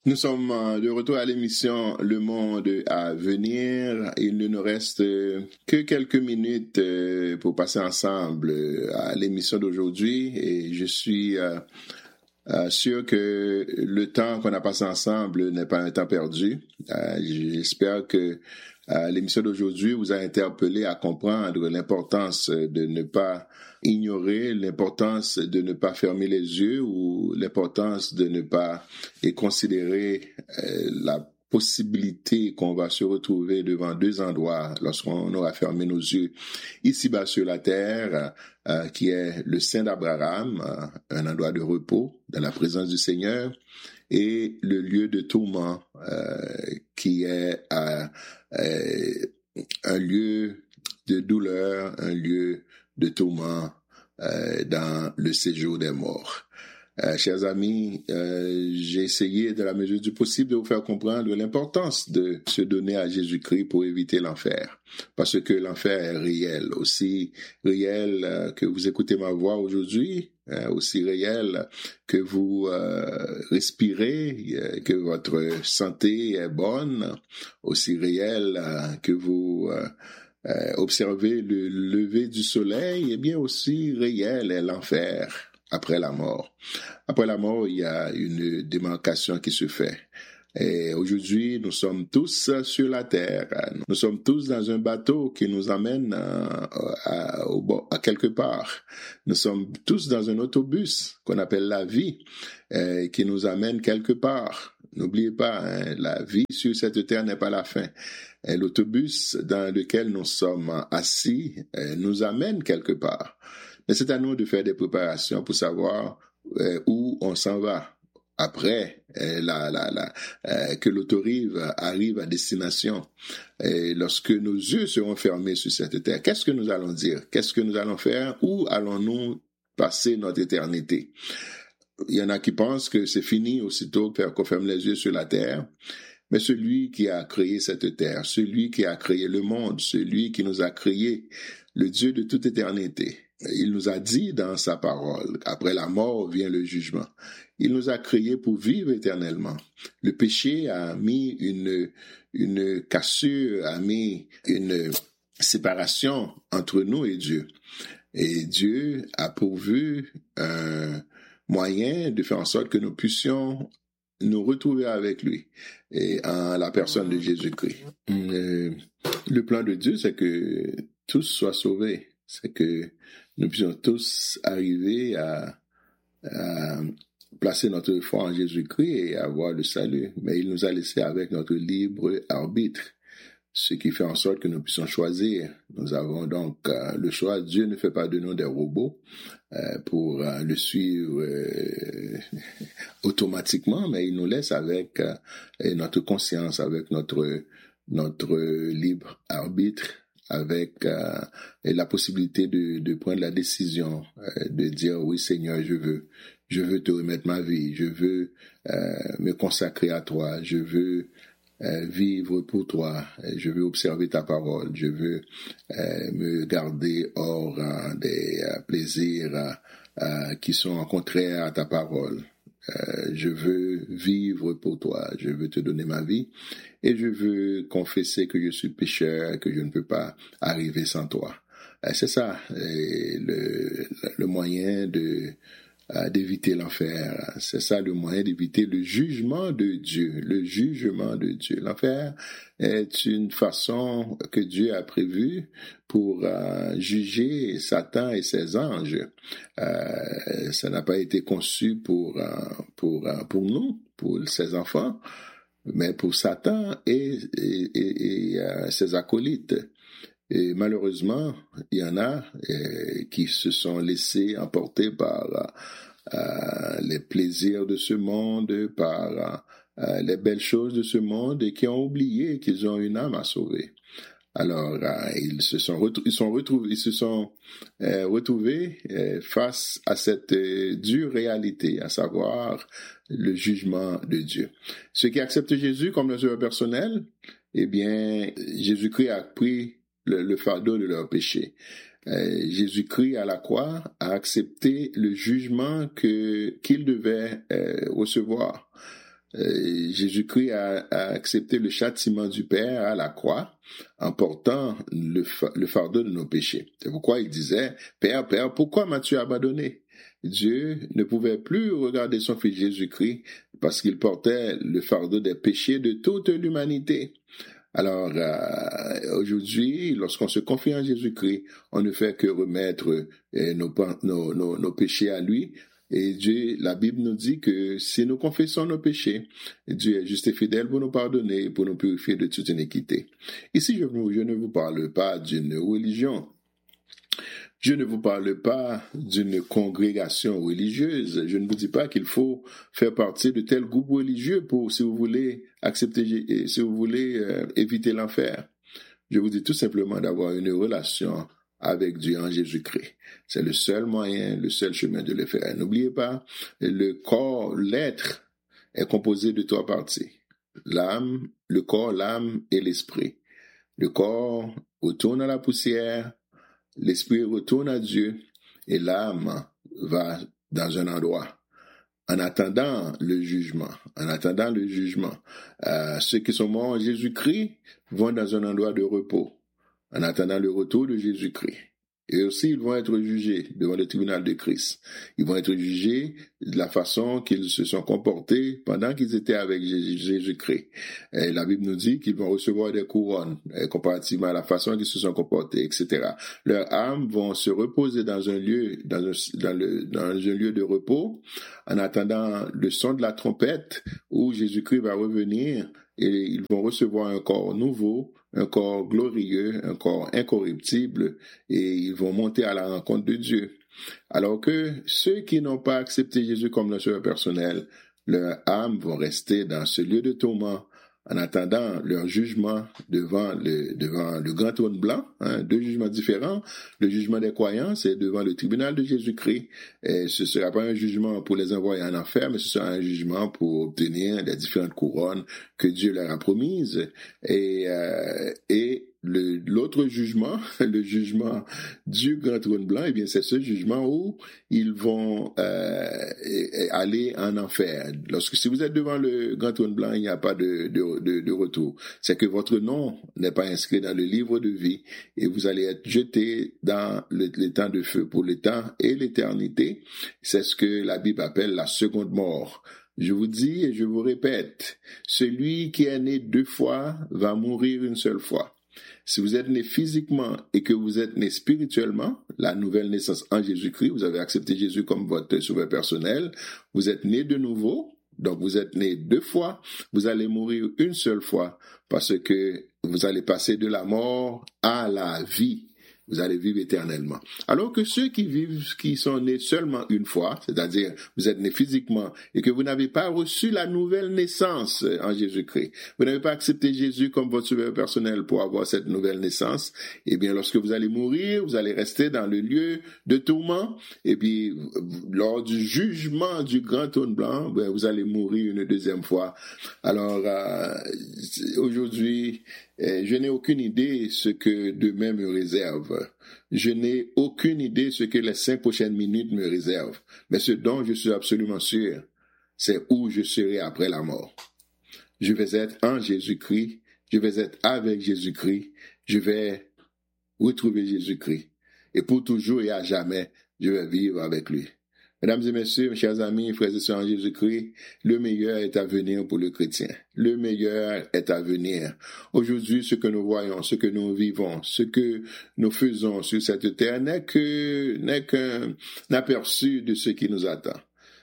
Nous sommes de retour à l'émission Le Monde à venir. Il ne nous reste que quelques minutes pour passer ensemble à l'émission d'aujourd'hui et je suis sûr que le temps qu'on a passé ensemble n'est pas un temps perdu. J'espère que l'émission d'aujourd'hui vous a interpellé à comprendre l'importance de ne pas ignorer, l'importance de ne pas fermer les yeux ou l'importance de ne pas considérer la possibilité qu'on va se retrouver devant deux endroits lorsqu'on aura fermé nos yeux ici-bas sur la terre, qui est le sein d'Abraham, un endroit de repos dans la présence du Seigneur, et le lieu de tourment qui est un lieu de douleur, un lieu de tourment dans le séjour des morts. Chers amis, j'ai essayé de la mesure du possible de vous faire comprendre l'importance de se donner à Jésus-Christ pour éviter l'enfer. Parce que l'enfer est réel, aussi réel que vous écoutez ma voix aujourd'hui, aussi réel que vous respirez, que votre santé est bonne, aussi réel que vous observez le lever du soleil, et bien aussi réel est l'enfer. Après la mort. Après la mort, il y a une démarcation qui se fait. Et aujourd'hui, nous sommes tous sur la terre. Nous sommes tous dans un bateau qui nous amène à quelque part. Nous sommes tous dans un autobus qu'on appelle la vie, qui nous amène quelque part. N'oubliez pas, la vie sur cette terre n'est pas la fin. L'autobus dans lequel nous sommes assis nous amène quelque part. Mais c'est à nous de faire des préparations pour savoir où on s'en va après que l'autorive arrive à destination. Et lorsque nos yeux seront fermés sur cette terre, qu'est-ce que nous allons dire? Qu'est-ce que nous allons faire? Où allons-nous passer notre éternité? Il y en a qui pensent que c'est fini aussitôt qu'on ferme les yeux sur la terre. Mais celui qui a créé cette terre, celui qui a créé le monde, celui qui nous a créé, le Dieu de toute éternité, il nous a dit dans sa parole, après la mort vient le jugement. Il nous a créés pour vivre éternellement. Le péché a mis une cassure, a mis une séparation entre nous et Dieu. Et Dieu a pourvu un moyen de faire en sorte que nous puissions nous retrouver avec lui et en la personne de Jésus-Christ. Le plan de Dieu, c'est que tous soient sauvés. C'est que nous puissions tous arriver à placer notre foi en Jésus-Christ et avoir le salut. Mais il nous a laissé avec notre libre arbitre, ce qui fait en sorte que nous puissions choisir. Nous avons donc le choix. Dieu ne fait pas de nous des robots pour le suivre automatiquement, mais il nous laisse avec notre conscience, avec notre libre arbitre, avec la possibilité de prendre la décision, de dire oui Seigneur, je veux te remettre ma vie, je veux me consacrer à toi, je veux vivre pour toi, je veux observer ta parole, je veux me garder hors des plaisirs qui sont contraires à ta parole. Je veux vivre pour toi, je veux te donner ma vie et je veux confesser que je suis pécheur, que je ne peux pas arriver sans toi. C'est ça le moyen d'éviter l'enfer. C'est ça le moyen d'éviter le jugement de Dieu. Le jugement de Dieu. L'enfer est une façon que Dieu a prévue pour juger Satan et ses anges. Ça n'a pas été conçu pour nous, pour ses enfants, mais pour Satan et ses acolytes. Et malheureusement, il y en a qui se sont laissés emporter par les plaisirs de ce monde, par les belles choses de ce monde et qui ont oublié qu'ils ont une âme à sauver. Alors, ils se sont retrouvés face à cette dure réalité, à savoir le jugement de Dieu. Ceux qui acceptent Jésus comme leur sauveur personnel, eh bien, Jésus-Christ a pris le fardeau de leur péché. Jésus-Christ à la croix a accepté le jugement qu'il devait recevoir. Jésus-Christ a accepté le châtiment du Père à la croix en portant le fardeau de nos péchés. C'est pourquoi il disait, Père, pourquoi m'as-tu abandonné? Dieu ne pouvait plus regarder son fils Jésus-Christ parce qu'il portait le fardeau des péchés de toute l'humanité. Alors, aujourd'hui, lorsqu'on se confie en Jésus-Christ, on ne fait que remettre nos péchés à lui. Et Dieu, la Bible nous dit que si nous confessons nos péchés, Dieu est juste et fidèle pour nous pardonner, pour nous purifier de toute iniquité. Ici, je ne vous parle pas d'une religion. Je ne vous parle pas d'une congrégation religieuse. Je ne vous dis pas qu'il faut faire partie de tel groupe religieux pour, si vous voulez accepter, si vous voulez éviter l'enfer. Je vous dis tout simplement d'avoir une relation avec Dieu en Jésus-Christ. C'est le seul moyen, le seul chemin de le faire. N'oubliez pas, le corps, l'être est composé de trois parties. L'âme, le corps, l'âme et l'esprit. Le corps retourne à la poussière, l'esprit retourne à Dieu et l'âme va dans un endroit. En attendant le jugement, ceux qui sont morts en Jésus-Christ vont dans un endroit de repos, en attendant le retour de Jésus-Christ. Et aussi, ils vont être jugés devant le tribunal de Christ. Ils vont être jugés de la façon qu'ils se sont comportés pendant qu'ils étaient avec Jésus-Christ. Et la Bible nous dit qu'ils vont recevoir des couronnes, comparativement à la façon qu'ils se sont comportés, etc. Leurs âmes vont se reposer dans un lieu, dans un lieu de repos, en attendant le son de la trompette où Jésus-Christ va revenir et ils vont recevoir un corps nouveau, un corps glorieux, un corps incorruptible, et ils vont monter à la rencontre de Dieu. Alors que ceux qui n'ont pas accepté Jésus comme leur sauveur personnel, leurs âmes vont rester dans ce lieu de tourment en attendant leur jugement devant le grand trône blanc, deux jugements différents. Le jugement des croyants, c'est devant le tribunal de Jésus-Christ. Et ce ne sera pas un jugement pour les envoyer en enfer, mais ce sera un jugement pour obtenir les différentes couronnes que Dieu leur a promises. Et l'autre jugement, le jugement du grand trône blanc, eh bien, c'est ce jugement où ils vont aller en enfer. Si vous êtes devant le grand trône blanc, il n'y a pas de retour. C'est que votre nom n'est pas inscrit dans le livre de vie et vous allez être jeté dans le temps de feu pour le temps et l'éternité. C'est ce que la Bible appelle la seconde mort. Je vous dis et je vous répète, celui qui est né 2 fois va mourir une seule fois. Si vous êtes né physiquement et que vous êtes né spirituellement, la nouvelle naissance en Jésus-Christ, vous avez accepté Jésus comme votre sauveur personnel, vous êtes né de nouveau, donc vous êtes né 2 fois, vous allez mourir une seule fois parce que vous allez passer de la mort à la vie. Vous allez vivre éternellement. Alors que ceux qui sont nés seulement une fois, c'est-à-dire vous êtes nés physiquement et que vous n'avez pas reçu la nouvelle naissance en Jésus-Christ, vous n'avez pas accepté Jésus comme votre sauveur personnel pour avoir cette nouvelle naissance, eh bien lorsque vous allez mourir, vous allez rester dans le lieu de tourment et puis lors du jugement du grand trône blanc, vous allez mourir une deuxième fois. Alors aujourd'hui, je n'ai aucune idée ce que demain me réserve. Je n'ai aucune idée ce que les 5 prochaines minutes me réservent. Mais ce dont je suis absolument sûr, c'est où je serai après la mort. Je vais être en Jésus-Christ, je vais être avec Jésus-Christ, je vais retrouver Jésus-Christ. Et pour toujours et à jamais, je vais vivre avec lui. Mesdames et messieurs, mes chers amis, frères et sœurs en Jésus-Christ, le meilleur est à venir pour le chrétien. Le meilleur est à venir. Aujourd'hui, ce que nous voyons, ce que nous vivons, ce que nous faisons sur cette terre n'est qu'un aperçu de ce qui nous attend.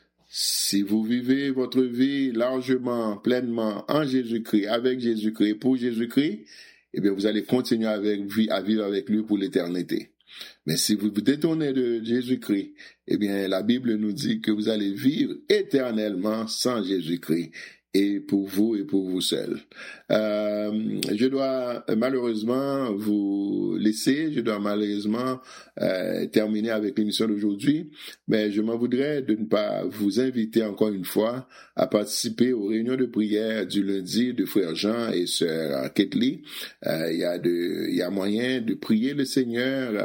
Si vous vivez votre vie largement, pleinement en Jésus-Christ, avec Jésus-Christ, pour Jésus-Christ, eh bien, vous allez continuer à vivre avec lui pour l'éternité. Mais si vous vous détournez de Jésus-Christ, eh bien, la Bible nous dit que vous allez vivre éternellement sans Jésus-Christ. Et pour vous seul. Je dois malheureusement vous laisser, je dois malheureusement terminer avec l'émission d'aujourd'hui, mais je m'en voudrais de ne pas vous inviter encore une fois à participer aux réunions de prière du lundi de frère Jean et sœur Ketli. Il y a moyen de prier le Seigneur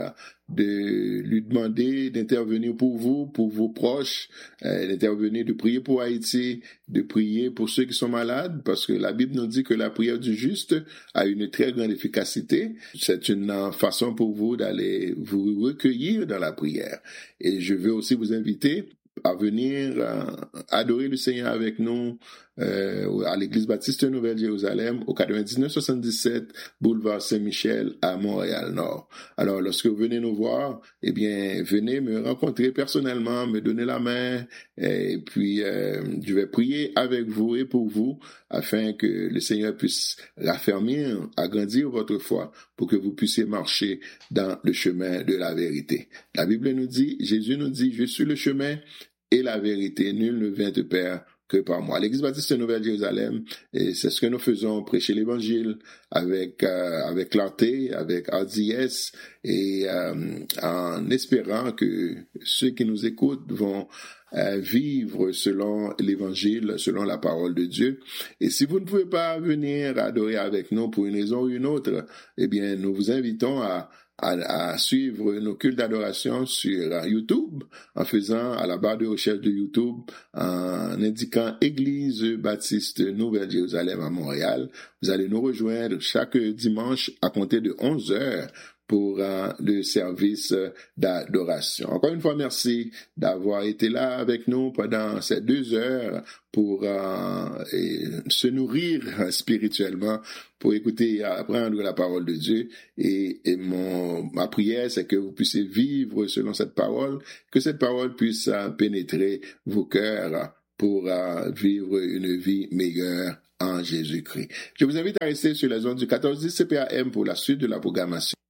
de lui demander d'intervenir pour vous, pour vos proches, d'intervenir, de prier pour Haïti, de prier pour ceux qui sont malades, parce que la Bible nous dit que la prière du juste a une très grande efficacité. C'est une façon pour vous d'aller vous recueillir dans la prière. Et je veux aussi vous inviter à venir adorer le Seigneur avec nous à l'Église baptiste Nouvelle-Jérusalem au 9977 boulevard Saint-Michel à Montréal-Nord. Alors, lorsque vous venez nous voir, eh bien, venez me rencontrer personnellement, me donner la main, et puis je vais prier avec vous et pour vous afin que le Seigneur puisse raffermir, agrandir votre foi pour que vous puissiez marcher dans le chemin de la vérité. La Bible nous dit, Jésus nous dit, je suis le chemin et la vérité, nul ne vient au Père que par moi. L'Église baptiste Nouvelle-Jérusalem, et c'est ce que nous faisons, prêcher l'Évangile avec clarté, avec hardiesse, et en espérant que ceux qui nous écoutent vont vivre selon l'Évangile, selon la parole de Dieu. Et si vous ne pouvez pas venir adorer avec nous pour une raison ou une autre, eh bien, nous vous invitons à suivre nos cultes d'adoration sur YouTube, en faisant à la barre de recherche de YouTube, en indiquant Église baptiste Nouvelle-Jérusalem à Montréal. Vous allez nous rejoindre chaque dimanche à compter de 11h pour le service d'adoration. Encore une fois, merci d'avoir été là avec nous pendant ces 2 heures pour se nourrir spirituellement, pour écouter et apprendre la parole de Dieu. Et ma prière, c'est que vous puissiez vivre selon cette parole, que cette parole puisse pénétrer vos cœurs pour vivre une vie meilleure en Jésus-Christ. Je vous invite à rester sur les ondes du 1410 CPAM pour la suite de la programmation.